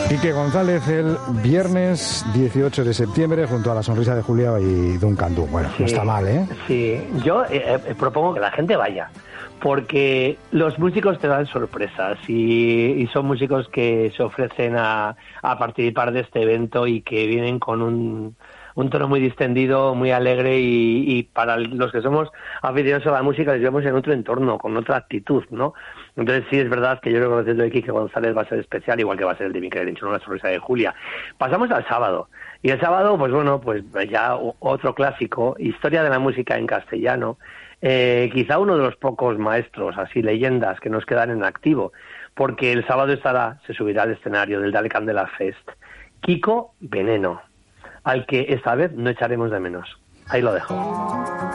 Quique González el viernes 18 de septiembre junto a La Sonrisa de Julia y Duncan Du. Bueno, sí, no está mal, ¿eh? Sí, yo propongo que la gente vaya, porque los músicos te dan sorpresas y son músicos que se ofrecen a participar de este evento y que vienen con un tono muy distendido, muy alegre y para los que somos aficionados a la música les vemos en otro entorno, con otra actitud, ¿no? Entonces sí es verdad que yo creo que el concierto de Quique González va a ser especial, igual que va a ser el de Miquel Erenchun, La Sonrisa de Julia. Pasamos al sábado. Y el sábado, pues bueno, pues ya otro clásico, historia de la música en castellano, quizá uno de los pocos maestros, así leyendas, que nos quedan en activo, porque el sábado se subirá al escenario del Dale Candela Fest, Kiko Veneno, al que esta vez no echaremos de menos. Ahí lo dejo.